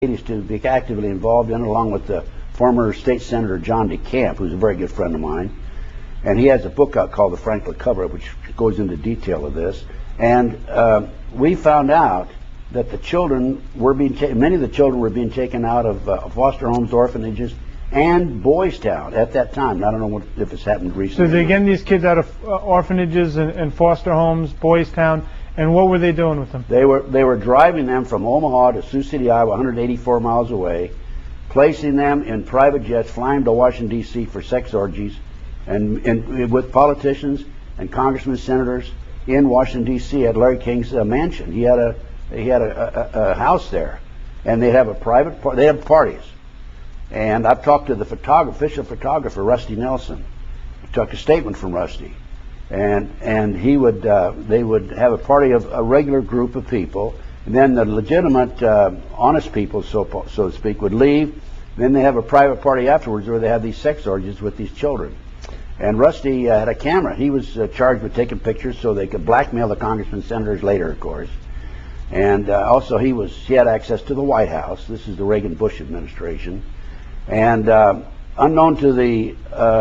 80s to be actively involved in, along with the former state senator John DeCamp, who's a very good friend of mine. And he has a book out called The Franklin Cover-Up, which goes into detail of this. And we found out that the children were many of the children were being taken out of foster homes, orphanages, and Boys Town at that time. I don't know if it's happened recently. So they're getting these kids out of orphanages and foster homes, Boys Town, and what were they doing with them? They were driving them from Omaha to Sioux City, Iowa, 184 miles away, placing them in private jets, flying to Washington, D.C. for sex orgies, and with politicians and congressmen, senators in Washington, D.C. at Larry King's mansion. He had a house there, and they'd have they have parties. And I've talked to the official photographer, Rusty Nelson. I took a statement from Rusty. And they would have a party of a regular group of people, and then the legitimate, honest people, so to speak, would leave. Then they have a private party afterwards where they have these sex orgies with these children. And Rusty had a camera. He was charged with taking pictures so they could blackmail the congressmen, senators later, of course. And also he had access to the White House. This is the Reagan-Bush administration. And unknown to the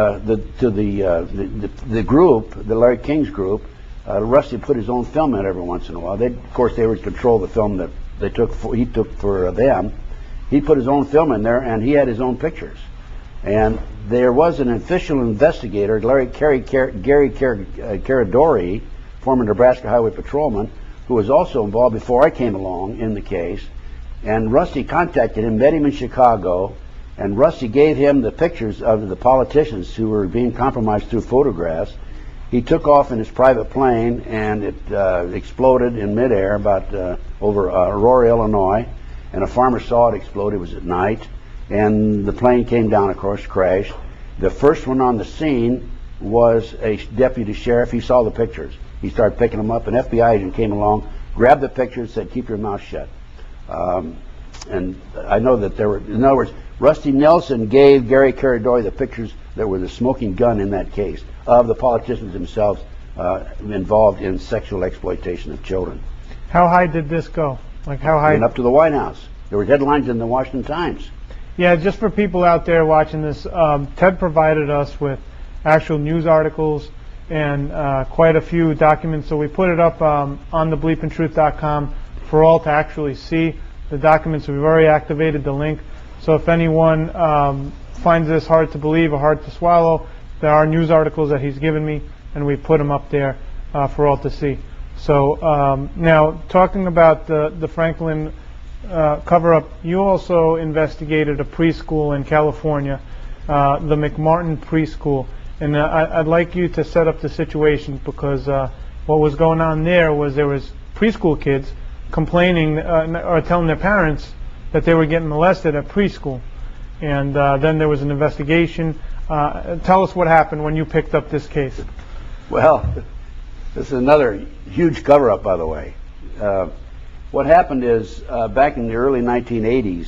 group, the Larry King's group, Rusty put his own film in every once in a while. Of course, they would control the film that he took for them. He put his own film in there, and he had his own pictures. And there was an official investigator, Gary Caradori, former Nebraska Highway Patrolman, who was also involved before I came along in the case. And Rusty contacted him, met him in Chicago. And Rusty gave him the pictures of the politicians who were being compromised through photographs. He took off in his private plane, and it exploded in midair over Aurora, Illinois. And a farmer saw it explode. It was at night. And the plane came down, of course, crashed. The first one on the scene was a deputy sheriff. He saw the pictures. He started picking them up. An FBI agent came along, grabbed the pictures, said, "Keep your mouth shut." And I know that there were, in other words, Rusty Nelson gave Gary Caradori the pictures that were the smoking gun in that case of the politicians themselves involved in sexual exploitation of children. How high did this go? Like how high? Went up to the White House. There were headlines in the Washington Times. Yeah, just for people out there watching this, Ted provided us with actual news articles and quite a few documents. So we put it up on thebleepingtruth.com for all to actually see the documents. We've already activated the link. So if anyone finds this hard to believe or hard to swallow, there are news articles that he's given me, and we put them up there for all to see. So now, talking about the Franklin cover-up, you also investigated a preschool in California, the McMartin Preschool. And I'd like you to set up the situation, because what was going on there was preschool kids complaining or telling their parents that they were getting molested at preschool. And then there was an investigation. Tell us what happened when you picked up this case. Well, this is another huge cover-up, by the way. What happened is, back in the early 1980s,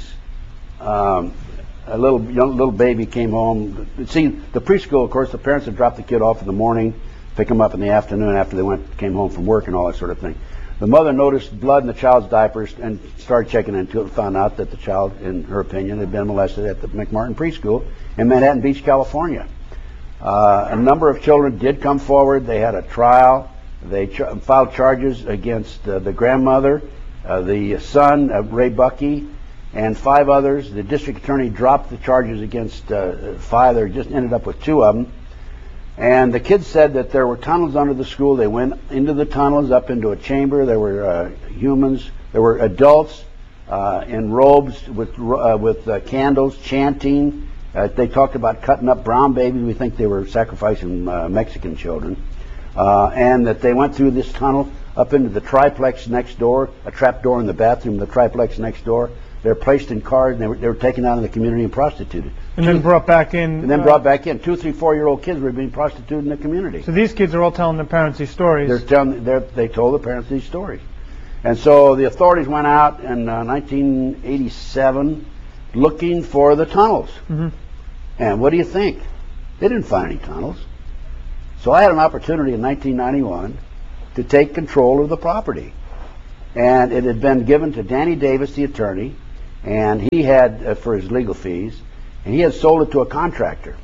a little baby came home. See, the preschool, of course, the parents would drop the kid off in the morning, pick him up in the afternoon after they came home from work and all that sort of thing. The mother noticed blood in the child's diapers and started checking into it and found out that the child, in her opinion, had been molested at the McMartin Preschool in Manhattan Beach, California. A number of children did come forward. They had a trial. They filed charges against the grandmother, the son, Ray Buckey, and 5 others. The district attorney dropped the charges against 5. They just ended up with 2 of them. And the kids said that there were tunnels under the school. They went into the tunnels, up into a chamber. There were humans. There were adults in robes with candles, chanting. They talked about cutting up brown babies. We think they were sacrificing Mexican children. And that they went through this tunnel up into the triplex next door, a trap door in the bathroom, the triplex next door. They were placed in cars, and they were taken out of the community and prostituted. And then brought back in. And then brought back in. 2, 3, 4-year-old kids were being prostituted in the community. So these kids are all telling their parents these stories. They told the parents these stories. And so the authorities went out in 1987 looking for the tunnels. Mm-hmm. And what do you think? They didn't find any tunnels. So I had an opportunity in 1991 to take control of the property. And it had been given to Danny Davis, the attorney, and he had for his legal fees, and he had sold it to a contractor.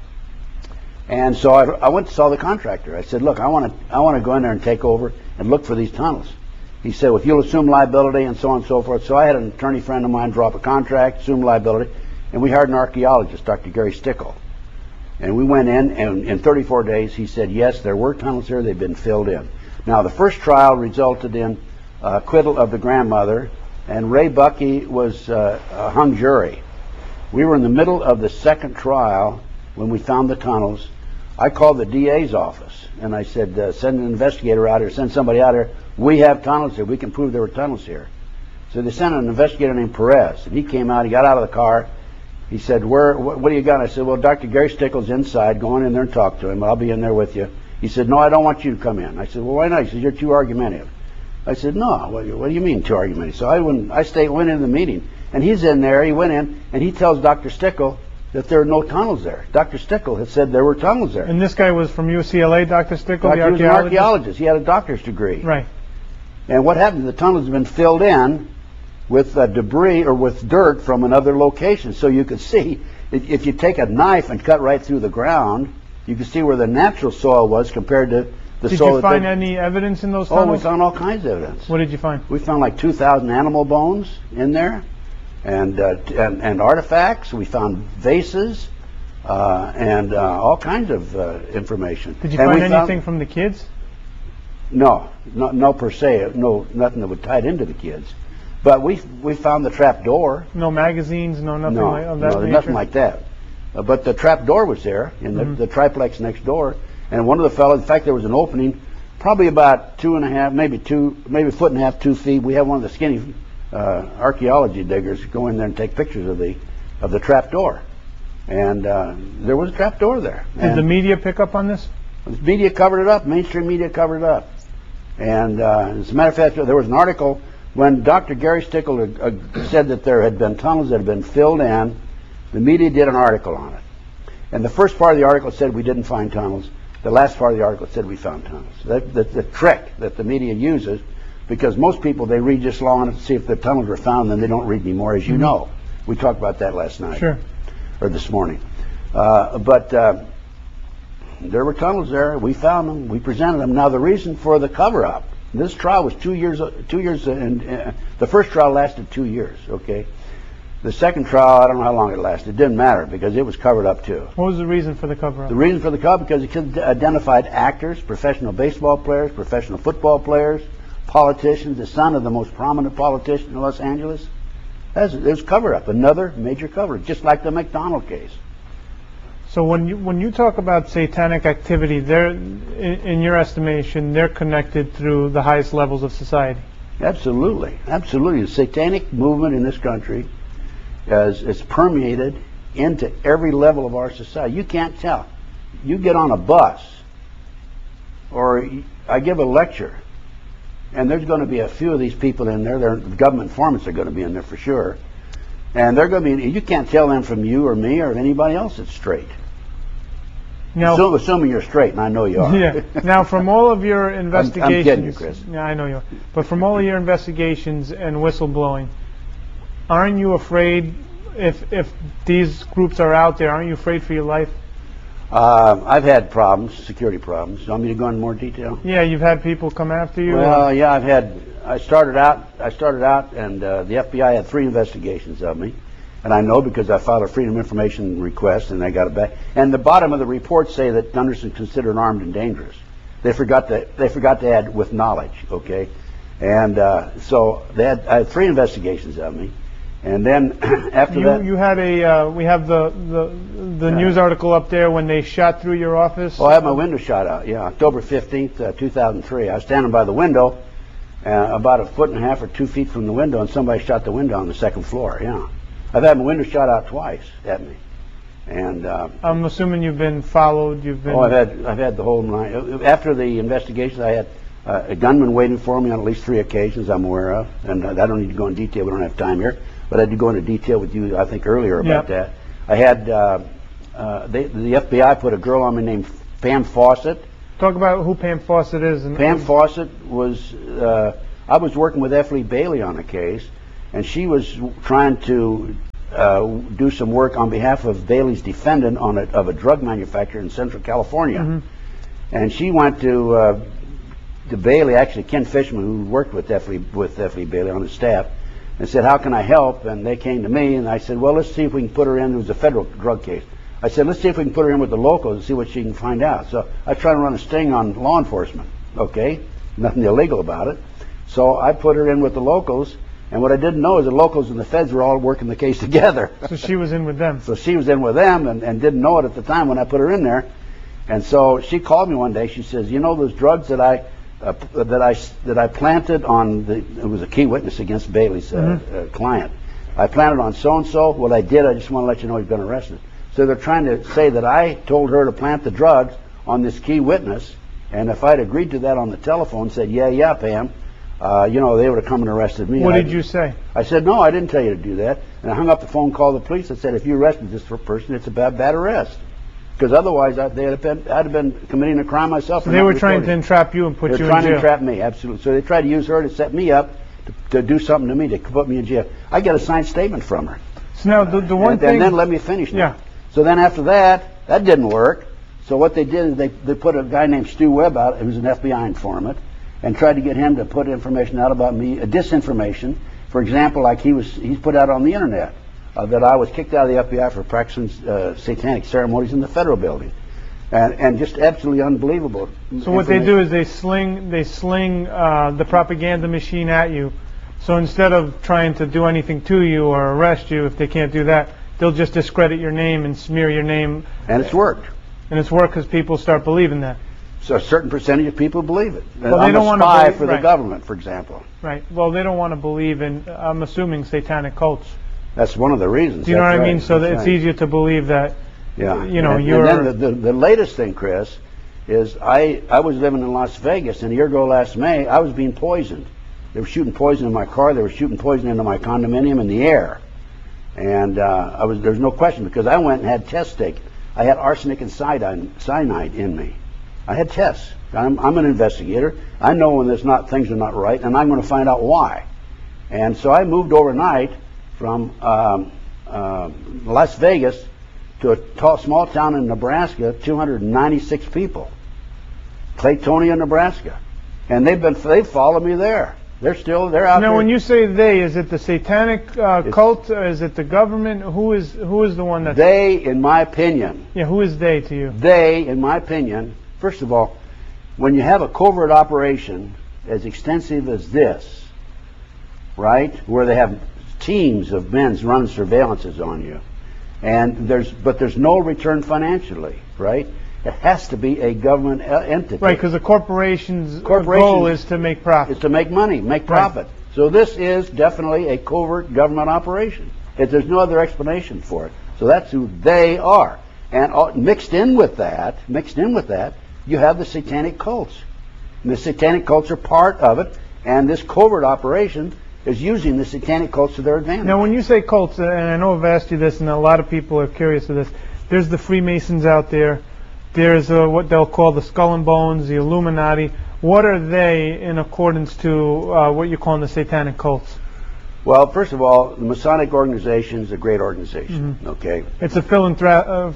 And so I went to saw the contractor. I said, look, I want to go in there and take over and look for these tunnels. He said, well, if you'll assume liability and so on and so forth. So I had an attorney friend of mine draw up a contract, assume liability, and we hired an archaeologist, Dr. Gary Stickle. And we went in, and in 34 days he said, yes, there were tunnels here, they've been filled in. Now, the first trial resulted in acquittal of the grandmother, and Ray Buckey was a hung jury. We were in the middle of the second trial when we found the tunnels. I called the DA's office, and I said, send an investigator out here, send somebody out here. We have tunnels here. We can prove there were tunnels here. So they sent an investigator named Perez, and he came out. He got out of the car. He said, what do you got? I said, well, Dr. Gary Stickle's inside. Go on in there and talk to him. I'll be in there with you. He said, no, I don't want you to come in. I said, well, why not? He said, you're too argumentative. I said, no, what do you mean too argumentative? So I went into the meeting, and he's in there. He went in, and he tells Dr. Stickle that there are no tunnels there. Dr. Stickle had said there were tunnels there. And this guy was from UCLA, Dr. Stickle, the archaeologist? He was an archaeologist. He had a doctor's degree. Right. And what happened, the tunnels have been filled in with debris or with dirt from another location. So you could see, if you take a knife and cut right through the ground, you can see where the natural soil was compared to the soil. Did you find any evidence in those tunnels? Oh, we found all kinds of evidence. What did you find? We found like 2,000 animal bones in there, and artifacts. We found vases, and all kinds of information. Did you find anything from the kids? No, no per se. No, nothing that would tie it into the kids. But we found the trap door. No magazines, no nothing of that nature? Nothing like that. But the trap door was there in the triplex next door. And one of the fellows, in fact, there was an opening, probably about 2.5, maybe a foot and a half, 2 feet. We had one of the skinny archaeology diggers go in there and take pictures of the trap door. And there was a trap door there. Did the media pick up on this? The media covered it up. Mainstream media covered it up. And as a matter of fact, there was an article when Dr. Gary Stickle said that there had been tunnels that had been filled in. The media did an article on it. And the first part of the article said we didn't find tunnels. The last part of the article said we found tunnels. The trick that the media uses, because most people, they read just long enough to see if the tunnels were found, then they don't read anymore, as you know. We talked about that last night. Sure. Or this morning. But there were tunnels there. We found them. We presented them. Now, the reason for the cover-up, this trial was 2 years, and the first trial lasted 2 years, okay? The second trial, I don't know how long it lasted. It didn't matter because it was covered up too. What was the reason for the cover-up? The reason for the cover-up because it identified actors, professional baseball players, professional football players, politicians, the son of the most prominent politician in Los Angeles. It was cover-up, another major cover-up, just like the McDonald case. So when you talk about satanic activity, they're, in your estimation, they're connected through the highest levels of society. Absolutely, absolutely. The satanic movement in this country is permeated into every level of our society. You can't tell. You get on a bus, or I give a lecture, and there's going to be a few of these people in there. The government informants are going to be in there for sure, and they're going to be. You can't tell them from you or me or anybody else that's straight. Now, assuming you're straight, and I know you are. Yeah. Now, from all of your investigations, I'm kidding you, Chris. Yeah, I know you are. But from all of your investigations and whistleblowing, aren't you afraid if these groups are out there? Aren't you afraid for your life? I've had problems, security problems. You want me to go into more detail? Yeah, you've had people come after you. Well, yeah, I started out, and the FBI had 3 investigations of me. And I know because I filed a Freedom of Information request, and they got it back. And the bottom of the report say that Gunderson's considered armed and dangerous. They forgot to add with knowledge. Okay, and so I had 3 investigations of me, and then after that, you had we have the news article up there when they shot through your office. Oh, I had my window shot out. Yeah, October 15th, 2003. I was standing by the window, about a foot and a half or 2 feet from the window, and somebody shot the window on the 2nd floor. Yeah. I've had my window shot out twice at me, and I'm assuming you've been followed. You've been. Oh, I've had the whole night. After the investigations, I had a gunman waiting for me on at least 3 occasions I'm aware of, and I don't need to go in detail. We don't have time here, but I did go into detail with you, I think, earlier about that. I had the FBI put a girl on me named Pam Fawcett. Talk about who Pam Fawcett is. Pam Fawcett was. I was working with F. Lee Bailey on a case. and she was trying to do some work on behalf of Bailey's defendant of a drug manufacturer in Central California. And she went to Bailey, actually Ken Fishman, who worked with F. Lee Bailey on his staff, and said, how can I help? And they came to me, and I said, well, let's see if we can put her in. It was a federal drug case. I said, let's see if we can put her in with the locals and see what she can find out. So I tried to run a sting on law enforcement, okay? Nothing illegal about it. So I put her in with the locals, and what I didn't know is the locals and the feds were all working the case together. So she was in with them. So she was in with them and didn't know it at the time when I put her in there. And so she called me one day. She says, you know those drugs that I planted on it was a key witness against Bailey's client. I planted on so-and-so. Well, I did. I just want to let you know he's been arrested. So they're trying to say that I told her to plant the drugs on this key witness, and if I'd agreed to that on the telephone, said, yeah, Pam, you know, they would have come and arrested me. What did you say? I said, no, I didn't tell you to do that. And I hung up the phone, called the police, and said, if you arrested this person, it's a bad arrest. Because otherwise, I'd have been committing a crime myself. So they were trying to entrap you and put you in jail. They're trying to entrap me, absolutely. So they tried to use her to set me up to do something to me, to put me in jail. I got a signed statement from her. So now the one thing... And then let me finish now. Yeah. So then after that didn't work. So what they did is they put a guy named Stu Webb out, who was an FBI informant, and tried to get him to put information out about me, disinformation. For example, like he's put out on the internet that I was kicked out of the FBI for practicing satanic ceremonies in the federal building. And just absolutely unbelievable. So what they do is they sling the propaganda machine at you. So instead of trying to do anything to you or arrest you, if they can't do that, they'll just discredit your name and smear your name. And it's worked. And it's worked because people start believing that. So a certain percentage of people believe it. Well, I'm a spy for the government, for example. Right. Well, they don't want to believe in, I'm assuming, satanic cults. That's one of the reasons. Do you know what I mean? So that it's easier to believe that, you know, you're... And then the latest thing, Chris, is I was living in Las Vegas, and a year ago last May, I was being poisoned. They were shooting poison in my car. They were shooting poison into my condominium in the air. And there's no question, because I went and had tests taken. I had arsenic and cyanide in me. I had tests. I'm an investigator. I know when things are not right, and I'm going to find out why. And so I moved overnight from Las Vegas to a small town in Nebraska, 296 people, Claytonia, Nebraska, and they've followed me there. They're out there. Now, when you say they, is it the satanic cult? Is it the government? Who is the one that? They, in my opinion. Yeah, who is they to you? They, in my opinion. First of all, when you have a covert operation as extensive as this, right, where they have teams of men running surveillances on you, and there's no return financially, right? It has to be a government entity. Right, because the corporation's goal is to make profit. It's to make money, make profit. Right. So this is definitely a covert government operation. There's no other explanation for it. So that's who they are. And mixed in with that, you have the satanic cults. And the satanic cults are part of it, and this covert operation is using the satanic cults to their advantage. Now, when you say cults, and I know I've asked you this, and a lot of people are curious of this, there's the Freemasons out there. There's what they'll call the Skull and Bones, the Illuminati. What are they in accordance to what you're calling the satanic cults? Well, first of all, the Masonic organization is a great organization. Okay, it's a philanthropic,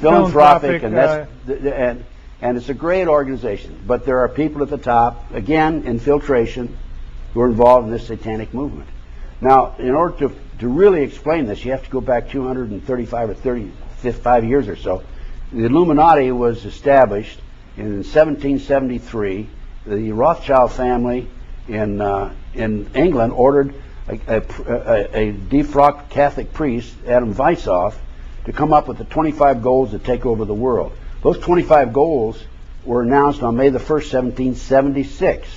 and it's a great organization. But there are people at the top, again, infiltration, who are involved in this satanic movement. Now, in order to really explain this, you have to go back 235 or 35 years or so. The Illuminati was established in 1773. The Rothschild family in England ordered a defrocked Catholic priest, Adam Weishaupt, to come up with the 25 goals to take over the world. Those 25 goals were announced on May the 1st, 1776.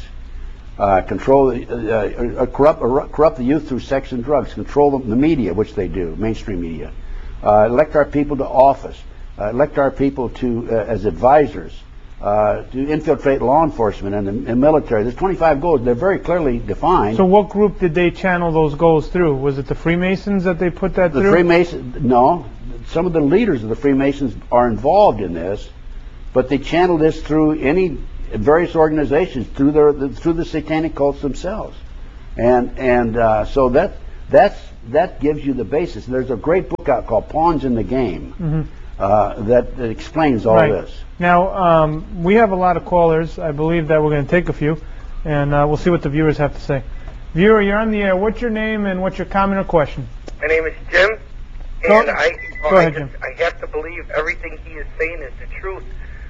Corrupt the youth through sex and drugs. Control the media, which they do, mainstream media. Elect our people to office. Elect our people as advisors, to infiltrate law enforcement and the military. There's 25 goals. They're very clearly defined. So what group did they channel those goals through? Was it the Freemasons that they put that through? The Freemasons, no. Some of the leaders of the Freemasons are involved in this, but they channel this through various organizations, through the satanic cults themselves. And so that gives you the basis. There's a great book out called Pawns in the Game that explains all this. Now, we have a lot of callers. I believe that we're going to take a few, and we'll see what the viewers have to say. Viewer, you're on the air. What's your name and what's your comment or question? My name is Jim, Go and ahead, Jim. I have to believe everything he is saying is the truth.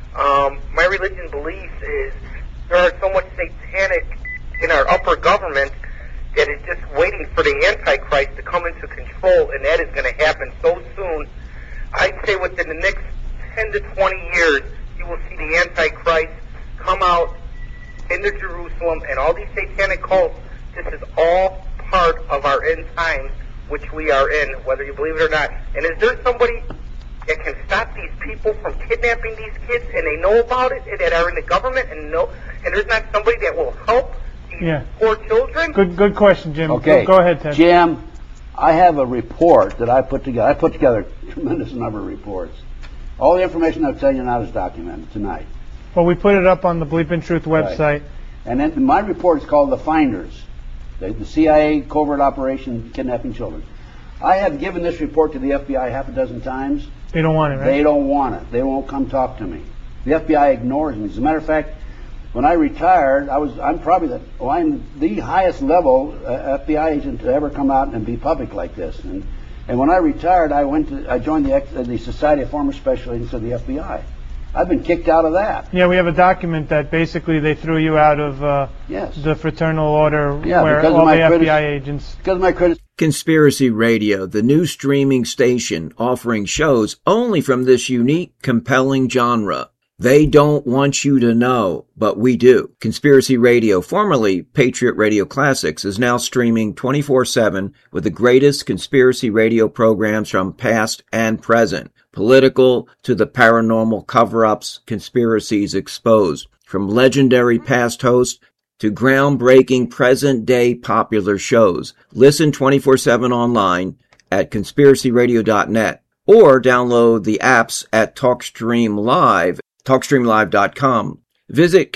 My religion belief is there are so much satanic in our upper government that is just waiting for the Antichrist to come into control, and that is going to happen so soon. I'd say within the next 10 to 20 years, you will see the Antichrist come out into Jerusalem, and all these satanic cults. This is all part of our end times, which we are in, whether you believe it or not. And is there somebody that can stop these people from kidnapping these kids, and they know about it, and that are in the government, and there's not somebody that will help these poor children? Good question, Jim. Okay. Go ahead, Ted. Jim, I have a report that I put together. I put together a tremendous number of reports. All the information I'm telling you now is documented tonight. Well, we put it up on the Bleeping Truth website. Right. And then my report is called The Finders, the CIA covert operation kidnapping children. I have given this report to the FBI half a dozen times. They don't want it, right? They don't want it. They won't come talk to me. The FBI ignores me. As a matter of fact, when I retired, I'm the highest level FBI agent to ever come out and be public like this. And when I retired, I joined the Society of Former Special Agents of the FBI. I've been kicked out of that. Yeah, we have a document that basically they threw you out of the fraternal order where all the FBI agents... Because of my criticism. Conspiracy Radio, the new streaming station offering shows only from this unique, compelling genre. They don't want you to know, but we do. Conspiracy Radio, formerly Patriot Radio Classics, is now streaming 24/7 with the greatest conspiracy radio programs from past and present. Political to the paranormal cover-ups, conspiracies exposed. From legendary past hosts to groundbreaking present-day popular shows. Listen 24/7 online at conspiracyradio.net or download the apps at TalkStream Live, TalkStreamLive.com. Visit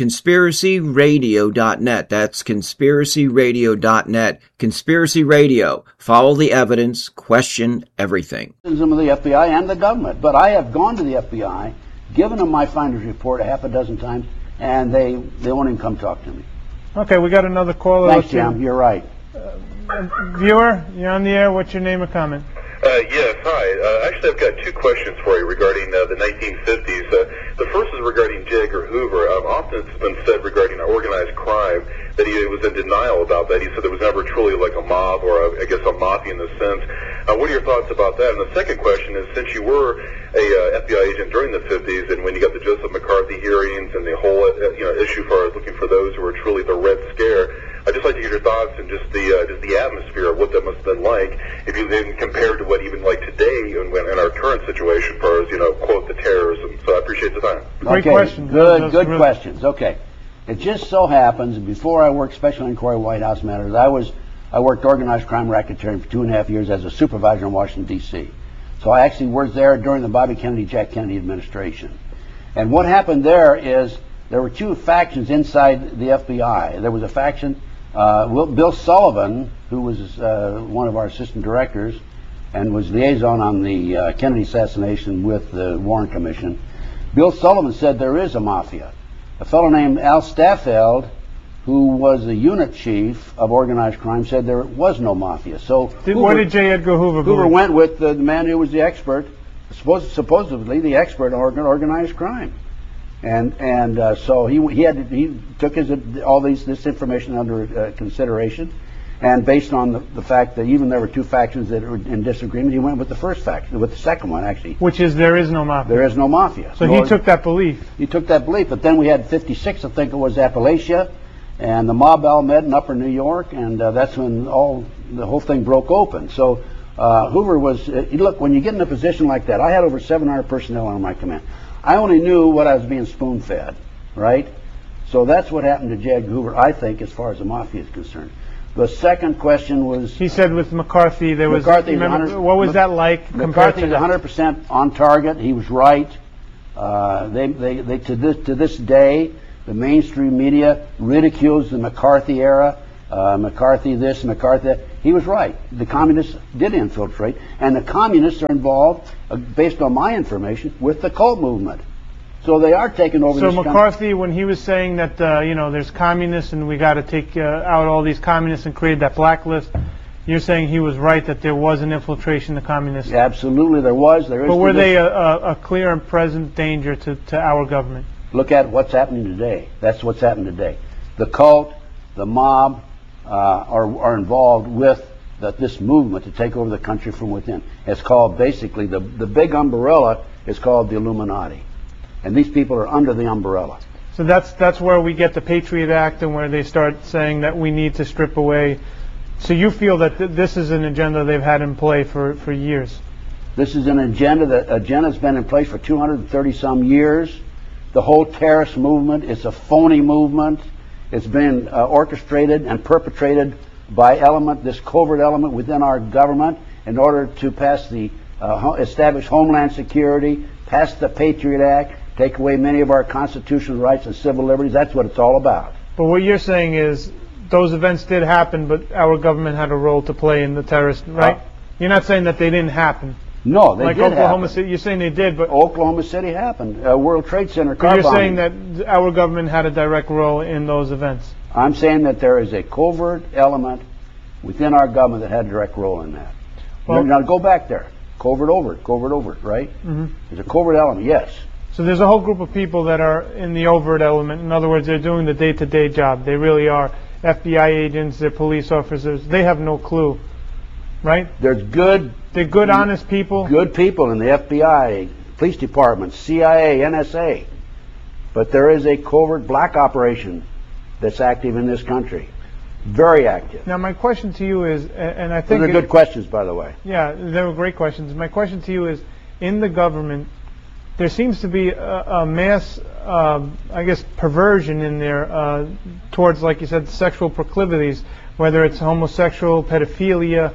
conspiracyradio.net. That's conspiracyradio.net. Conspiracy Radio. Follow the evidence. Question everything. Of the FBI and the government. But I have gone to the FBI, given them my finder's report a half a dozen times, and they won't even come talk to me. Okay, we got another caller. Thanks, Jim. You're right. Viewer, you're on the air. What's your name or comment? Yes, hi. Actually, I've got two questions for you regarding the 1950s. The first is regarding J. Edgar Hoover. Often it's been said regarding organized crime that he was in denial about that. He said there was never truly like a mob or, a mafia in the sense. What are your thoughts about that? And the second question is, since you were a FBI agent during the 50s and when you got the Joseph McCarthy hearings and the whole issue for looking for those who were truly the Red Scare, I'd just like to get your thoughts and just the atmosphere of what that must have been like, if you then compared to what even like today and in our current situation for as quote the terrorism. So I appreciate the time. Great question. Good questions. Okay, it just so happens before I worked Special Inquiry White House Matters, I worked organized crime racketeering for 2.5 years as a supervisor in Washington D.C. So I actually worked there during the Bobby Kennedy, Jack Kennedy administration. And what happened there is there were two factions inside the FBI. There was a faction. Bill Sullivan, who was one of our assistant directors and was liaison on the Kennedy assassination with the Warren Commission, Bill Sullivan said there is a mafia. A fellow named Al Staffeld, who was the unit chief of organized crime, said there was no mafia. So what did J. Edgar Hoover believe? Hoover went with the man who was the expert, supposedly the expert on organized crime. And so he took this information under consideration, and based on the fact that even there were two factions that were in disagreement, he went with the first faction, with the second one actually. Which is there is no mafia. There is no mafia. So he took that belief. He took that belief, but then we had 56, I think it was, Appalachia, and the mob Al-Med in Upper New York, and that's when the whole thing broke open. So Hoover was look, when you get in a position like that, I had over 700 personnel under my command. I only knew what I was being spoon-fed, right? So that's what happened to J. Edgar Hoover, I think, as far as the mafia is concerned. The second question was... He said with McCarthy, there was... What was that like? McCarthy was 100% on target. He was right. They to this day, the mainstream media ridicules the McCarthy era. McCarthy this, McCarthy that. He was right. The communists did infiltrate, and the communists are involved, based on my information, with the cult movement. So they are taking over So this country. McCarthy, when he was saying that, there's communists and we got to take out all these communists and create that blacklist, you're saying he was right, that there was an infiltration of communists. Absolutely, there was. There is. But were they a clear and present danger to our government? Look at what's happening today. That's what's happening today. The cult, the mob are involved with this movement to take over the country from within. It's called, basically, the big umbrella is called the Illuminati. And these people are under the umbrella. So that's where we get the Patriot Act and where they start saying that we need to strip away. So you feel that this is an agenda they've had in play for years? This is an agenda's been in place for 230 some years. The whole terrorist movement is a phony movement. It's been orchestrated and perpetrated by this covert element within our government in order to pass establish Homeland Security, pass the Patriot Act, take away many of our constitutional rights and civil liberties. That's what it's all about. But what you're saying is those events did happen, but our government had a role to play in the terrorist, right? You're not saying that they didn't happen. No, they like did Oklahoma happen. City. You're saying they did, but Oklahoma City happened. World Trade Center car but you're bombing. saying that our government had a direct role in those events. I'm saying that there is a covert element within our government that had a direct role in that. Well, now go back there. Covert overt, right? Mm-hmm. There's a covert element, yes. So there's a whole group of people that are in the overt element. In other words, they're doing the day-to-day job. They really are FBI agents, they're police officers. They have no clue, right? They're good, honest people. Good people in the FBI, police department, CIA, NSA. But there is a covert black operation that's active in this country. Very active. Now my question to you is, and I think... Those are good questions, by the way. Yeah, they were great questions. My question to you is, in the government, there seems to be a mass, perversion in there towards, like you said, sexual proclivities, whether it's homosexual, pedophilia.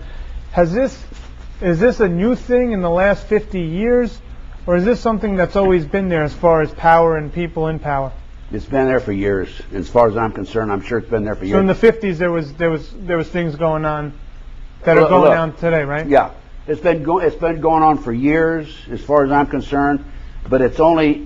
Is this a new thing in the last 50 years, or is this something that's always been there as far as power and people in power? It's been there for years. As far as I'm concerned, I'm sure it's been there for years. So in the 50s, there was things going on that are going on today, right? Yeah, it's been going on for years, as far as I'm concerned. But it's only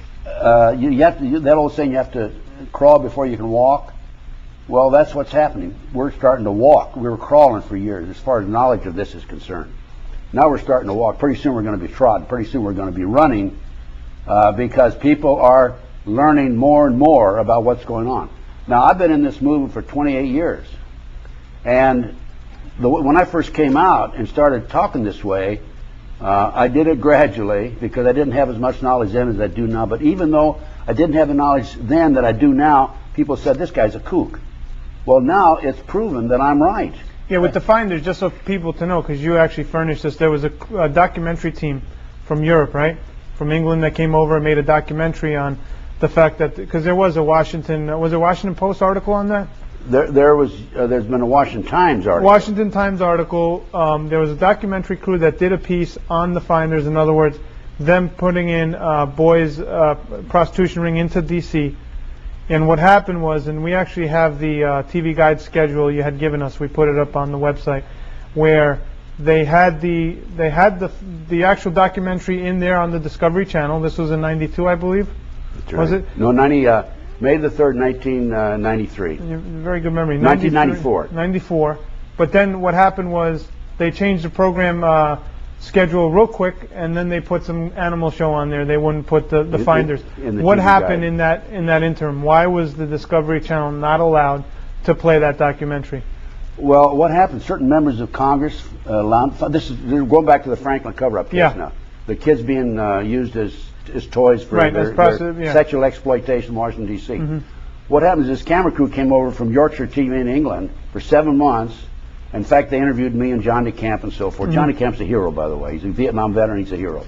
that old saying, you have to crawl before you can walk. Well, that's what's happening. We're starting to walk. We were crawling for years, as far as knowledge of this is concerned. Now we're starting to walk. Pretty soon we're going to be trotting. Pretty soon we're going to be running, because people are learning more and more about what's going on. Now, I've been in this movement for 28 years. And when I first came out and started talking this way, I did it gradually because I didn't have as much knowledge then as I do now. But even though I didn't have the knowledge then that I do now, people said, this guy's a kook. Well, now it's proven that I'm right. Yeah, with the Finders, just so people to know, because you actually furnished us, there was a documentary team from Europe, right? From England that came over and made a documentary on the fact that, because there was a Washington Post article on that? There's been a Washington Times article. Washington Times article. There was a documentary crew that did a piece on the Finders. In other words, them putting in boys' prostitution ring into D.C. And what happened was, and we actually have the TV Guide schedule you had given us. We put it up on the website, where they had the actual documentary in there on the Discovery Channel. This was in '92, I believe. That's right. Was it? No, May the 3rd, 1993. Very good memory. 1994. 94. But then what happened was they changed the program schedule real quick, and then they put some animal show on there. They wouldn't put the Finders. What happened in that interim? Why was the Discovery Channel not allowed to play that documentary? Well, what happened? Certain members of Congress allowed. They're going back to the Franklin cover-up case now. The kids being used as toys for their sexual exploitation in Washington, D.C. Mm-hmm. What happens is this camera crew came over from Yorkshire TV in England for 7 months. In fact, they interviewed me and John DeCamp and so forth. Mm-hmm. John DeCamp's a hero, by the way. He's a Vietnam veteran. He's a hero.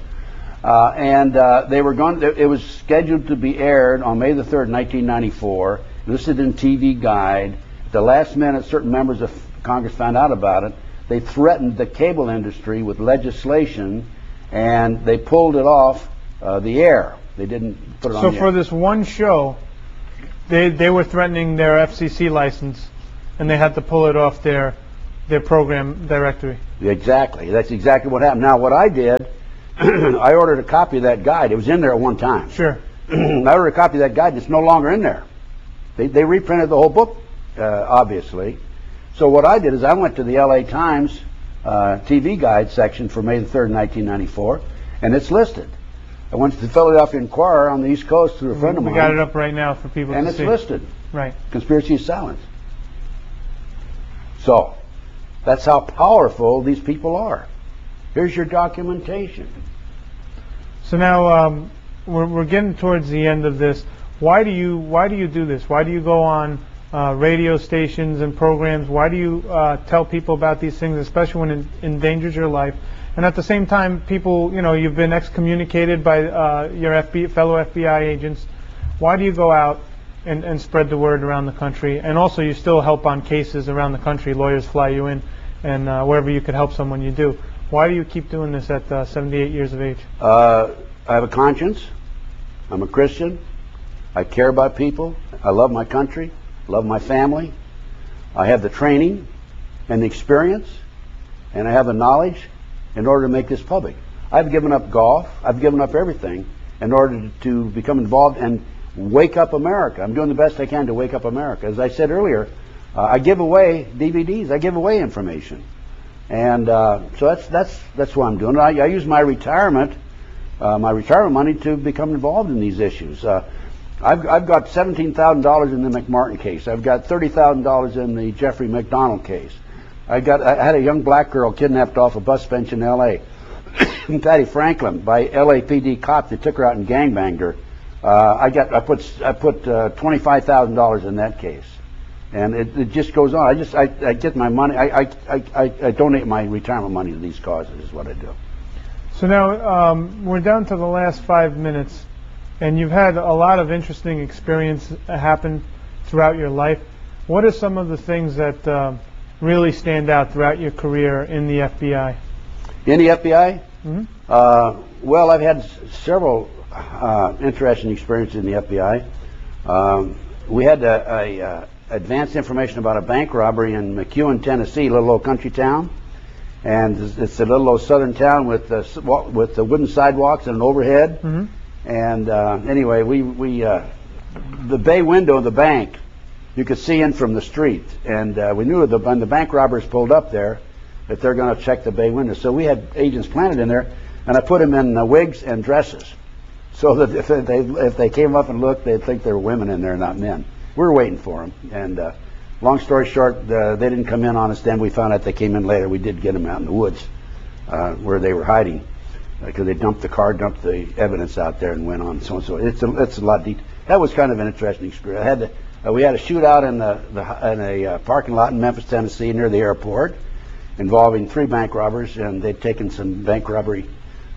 They were going. It was scheduled to be aired on May the 3rd, 1994. Listed in TV Guide. At the last minute, certain members of Congress found out about it. They threatened the cable industry with legislation, and they pulled it off the air. They didn't put it on the air. So for this one show, they were threatening their FCC license, and they had to pull it off their their program directory. Exactly. That's exactly what happened. Now, what I did, I ordered a copy of that guide. It was in there at one time. Sure. I ordered a copy of that guide. It's no longer in there. They reprinted the whole book, obviously. So what I did is I went to the LA Times TV guide section for May the 3rd, 1994, and it's listed. I went to the Philadelphia Inquirer on the East Coast through a friend of mine. We got it up right now for people and to it's see. listed. Right. Conspiracy is silence. So, that's how powerful these people are. Here's your documentation. So now we're getting towards the end of this. Why do you do this? Why do you go on radio stations and programs? Why do you tell people about these things, especially when it endangers your life? And at the same time, people, you've been excommunicated by your fellow FBI agents. Why do you go out and spread the word around the country? And also, you still help on cases around the country. Lawyers fly you in, and wherever you could help someone, you do. Why do you keep doing this at 78 years of age? I have a conscience. I'm a Christian. I care about people. I love my country. Love my family. I have the training and the experience, and I have the knowledge in order to make this public. I've given up golf. I've given up everything in order to become involved and wake up America. I'm doing the best I can to wake up America. As I said earlier, I give away DVDs. I give away information, and so that's what I'm doing. I use my retirement money to become involved in these issues. I've got $17,000 in the McMartin case. I've got $30,000 in the Jeffrey McDonald case. I had a young black girl kidnapped off a bus bench in L.A. Patty Franklin by LAPD cops. They took her out and gangbanged her. I put $25,000 in that case, and it just goes on. I get my money. I donate my retirement money to these causes. Is what I do. So now we're down to the last 5 minutes, and you've had a lot of interesting experience happen throughout your life. What are some of the things that really stand out throughout your career in the FBI? In the FBI? Mm-hmm. Well, I've had several interesting experiences in the FBI. We had advanced information about a bank robbery in McEwen, Tennessee, a little old country town. And it's a little old southern town with the wooden sidewalks and an overhead. Mm-hmm. And anyway, the bay window of the bank, you could see in from the street. And we knew when the bank robbers pulled up there that they're going to check the bay window. So we had agents planted in there, and I put them in wigs and dresses, so that if they came up and looked, they'd think there were women in there, not men. We were waiting for them. And long story short, they didn't come in on us then. We found out they came in later. We did get them out in the woods where they were hiding, because they dumped the evidence out there and went on. So it's a lot deep. That was kind of an interesting experience. We had a shootout in a parking lot in Memphis, Tennessee, near the airport, involving 3 bank robbers, and they'd taken some bank robbery.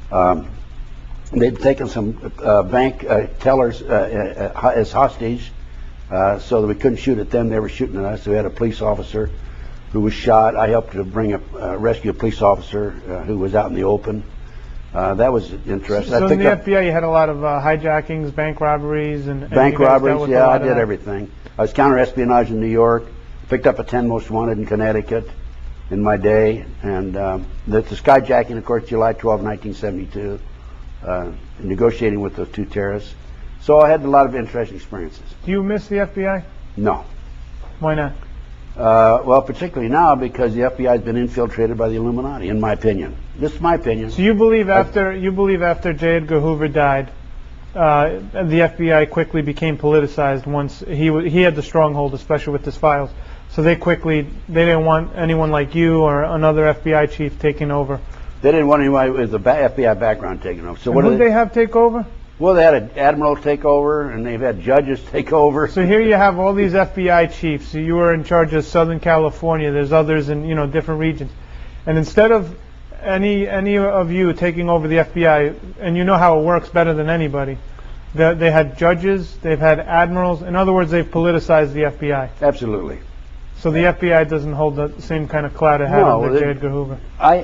They'd taken some bank tellers as hostage, so that we couldn't shoot at them. They were shooting at us. So we had a police officer who was shot. I helped to rescue a police officer who was out in the open. That was interesting. So in the FBI, you had a lot of hijackings, bank robberies, and bank robberies. Yeah, I did everything. I was counter-espionage in New York. Picked up a 10 most wanted in Connecticut in my day, and the skyjacking, of course, July 12, 1972. Negotiating with those 2 terrorists. So I had a lot of interesting experiences. Do you miss the FBI? No. Why not? Well, particularly now, because the FBI has been infiltrated by the Illuminati, in my opinion. This is my opinion. So you believe after J. Edgar Hoover died, the FBI quickly became politicized once he had the stronghold, especially with his files. So they didn't want anyone like you or another FBI chief taking over. They didn't want anyone with a FBI background taking over. So what did they have take over? Well, they had an admiral take over, and they've had judges take over. So here you have all these FBI chiefs. So you were in charge of Southern California. There's others in different regions, and instead of any of you taking over the FBI, and you know how it works better than anybody, they had judges, they've had admirals. In other words, they've politicized the FBI. Absolutely. So the FBI doesn't hold the same kind of clout it had under J. Edgar Hoover.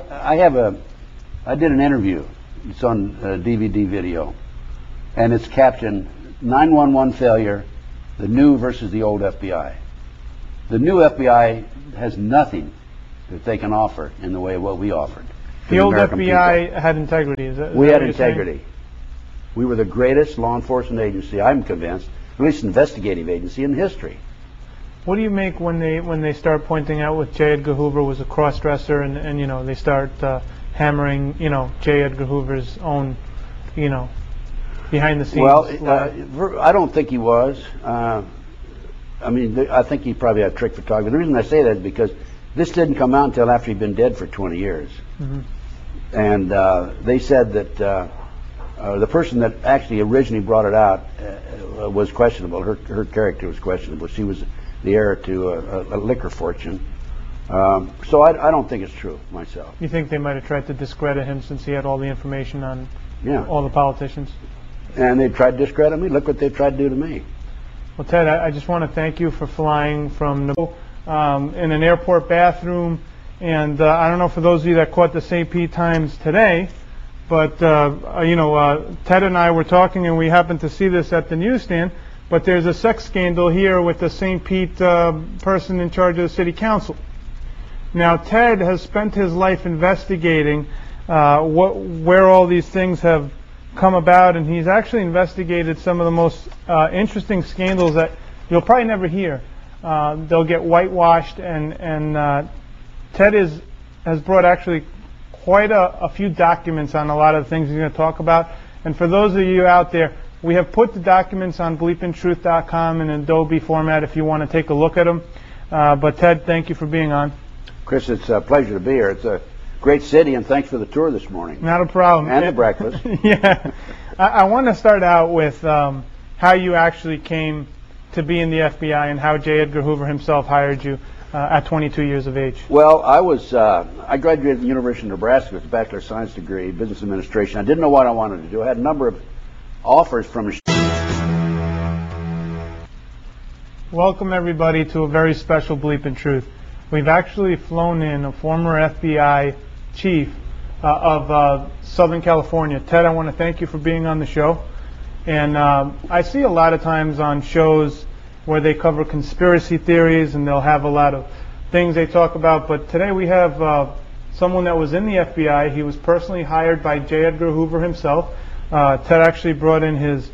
I did an interview. It's on DVD video, and it's captioned 911 failure, the new versus the old FBI. The new FBI has nothing that they can offer in the way of what we offered. to The old American FBI people. had integrity. Is We that had what you're saying? integrity. We were the greatest law enforcement agency, I'm convinced, at least investigative agency in history. What do you make when they start pointing out with J. Edgar Hoover was a cross-dresser and you know, they start hammering, you know, J. Edgar Hoover's own, you know, behind the scenes? Well, I don't think he was. I mean, I think he probably had trick photography. The reason I say that is because this didn't come out until after he'd been dead for 20 years. Mm-hmm. And they said that the person that actually originally brought it out was questionable. Her character was questionable. She was the heir to a liquor fortune. So I don't think it's true myself. You think they might have tried to discredit him since he had all the information on Yeah. all the politicians? And they tried to discredit me. Look what they've tried to do to me. Well, Ted, I just want to thank you for flying from in an airport bathroom. And I don't know, for those of you that caught the St. Pete Times today, but you know, Ted and I were talking, and we happened to see this at the newsstand. But there's a sex scandal here with the St. Pete person in charge of the city council. Now, Ted has spent his life investigating where all these things have come about, and he's actually investigated some of the most interesting scandals that you'll probably never hear. They'll get whitewashed, and Ted has brought actually quite a few documents on a lot of the things he's going to talk about. And for those of you out there, we have put the documents on bleepintruth.com in Adobe format if you want to take a look at them. But Ted, thank you for being on. Chris, it's a pleasure to be here. It's a great city, and thanks for the tour this morning. Not a problem. And the breakfast. Yeah. I want to start out with how you actually came to be in the FBI and how J. Edgar Hoover himself hired you at 22 years of age. Well, I graduated from the University of Nebraska with a Bachelor of Science degree, Business Administration. I didn't know what I wanted to do. I had a number of offers from... Welcome, everybody, to a very special Bleep and Truth. We've actually flown in a former FBI chief of Southern California. Ted, I want to thank you for being on the show. And I see a lot of times on shows where they cover conspiracy theories and they'll have a lot of things they talk about. But today we have someone that was in the FBI. He was personally hired by J. Edgar Hoover himself. Ted actually brought in his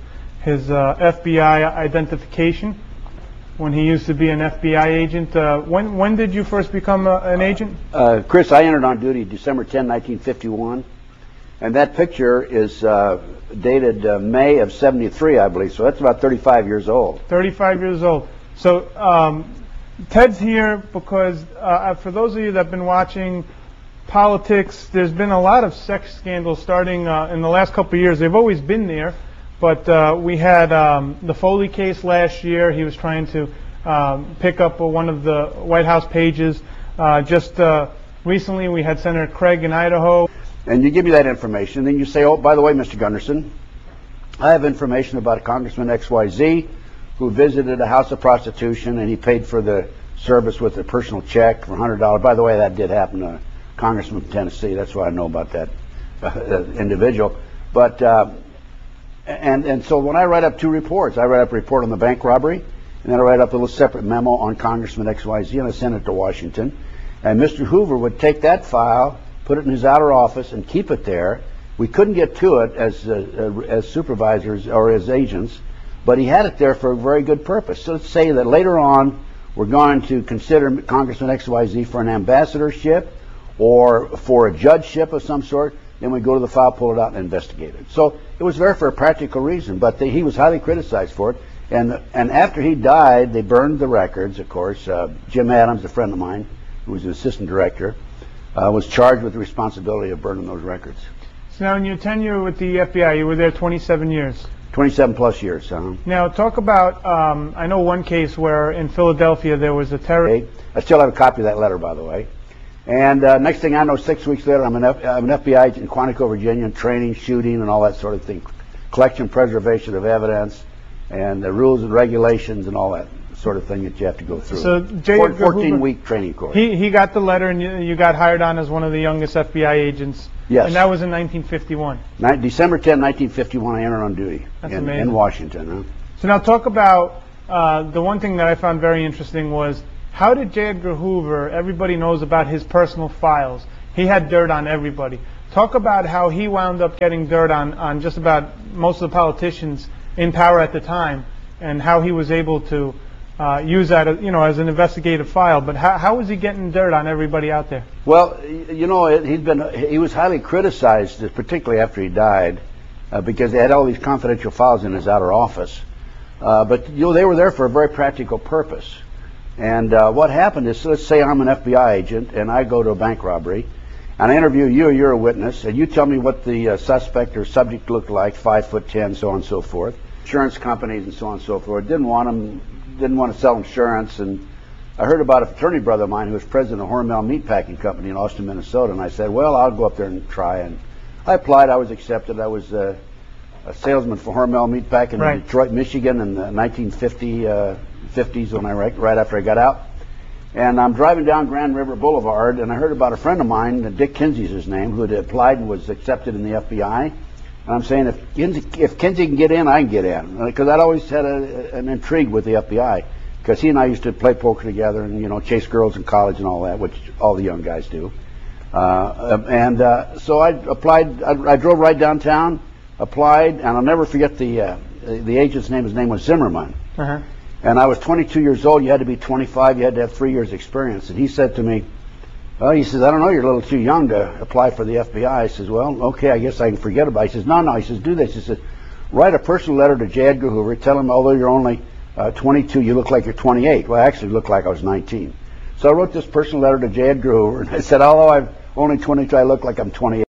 FBI identification when he used to be an FBI agent. When did you first become an agent? Chris, I entered on duty December 10, 1951. And that picture is dated May of 73, I believe. So that's about 35 years old. 35 years old. So Ted's here because for those of you that have been watching politics, there's been a lot of sex scandals starting in the last couple of years. They've always been there. But we had the Foley case last year. He was trying to pick up one of the White House pages. Just recently we had Senator Craig in Idaho. And you give me that information, and then you say, oh, by the way, Mr. Gunderson, I have information about a Congressman XYZ who visited a house of prostitution, and he paid for the service with a personal check for $100. By the way, that did happen to a congressman from Tennessee. That's why I know about that individual. But and so when I write up two reports, I write up a report on the bank robbery, and then I write up a little separate memo on Congressman XYZ, and I send it to Washington. And Mr. Hoover would take that file, put it in his outer office, and keep it there. We couldn't get to it as supervisors or as agents, but he had it there for a very good purpose. So let's say that later on we're going to consider Congressman XYZ for an ambassadorship or for a judgeship of some sort. Then we go to the file, pull it out, and investigate it. So it was there for a practical reason, but he was highly criticized for it. And after he died, they burned the records, of course. Jim Adams, a friend of mine, who was an assistant director, was charged with the responsibility of burning those records. So now in your tenure with the FBI, you were there 27 years. 27 plus years. Now talk about, I know one case where in Philadelphia there was a terror. I still have a copy of that letter, by the way. And next thing I know, 6 weeks later, I'm an FBI agent in Quantico, Virginia, training, shooting, and all that sort of thing. Collection, preservation of evidence, and the rules and regulations and all that sort of thing that you have to go through. So 14-week training course. He got the letter, and you got hired on as one of the youngest FBI agents. Yes. And that was in 1951. December 10, 1951, I entered on duty in Washington. So now talk about the one thing that I found very interesting was How did J. Edgar Hoover, everybody knows about his personal files. He had dirt on everybody. Talk about how he wound up getting dirt on just about most of the politicians in power at the time, and how he was able to use that, as an investigative file. But how was he getting dirt on everybody out there? Well, he was highly criticized, particularly after he died, because they had all these confidential files in his outer office. But they were there for a very practical purpose. And what happened is, let's say I'm an FBI agent and I go to a bank robbery, and I interview you, you're a witness, and you tell me what the suspect or subject looked like, 5'10", so on and so forth. Insurance companies and so on and so forth didn't want to sell insurance. And I heard about a fraternity brother of mine who was president of Hormel Meatpacking Company in Austin, Minnesota, and I said, well, I'll go up there and try. And I applied. I was accepted. I was a salesman for Hormel Meatpacking in Detroit, Michigan in the 1950s when right after I got out. And I'm driving down Grand River Boulevard, and I heard about a friend of mine, Dick Kinsey's his name, who had applied and was accepted in the FBI. And I'm saying, if Kinsey can get in, I can get in. Because I'd always had an intrigue with the FBI. Because he and I used to play poker together and, chase girls in college and all that, which all the young guys do. So I applied. I drove right downtown, applied, and I'll never forget the agent's name. His name was Zimmerman. Uh-huh. And I was 22 years old. You had to be 25. You had to have 3 years experience. And he said to me, well, he says, I don't know, you're a little too young to apply for the FBI. I says, well, okay, I guess I can forget about it. He says, no. He says, do this. He says, write a personal letter to J. Edgar Hoover. Tell him, although you're only 22, you look like you're 28. Well, I actually looked like I was 19. So I wrote this personal letter to J. Edgar Hoover. And I said, although I'm only 22, I look like I'm 28.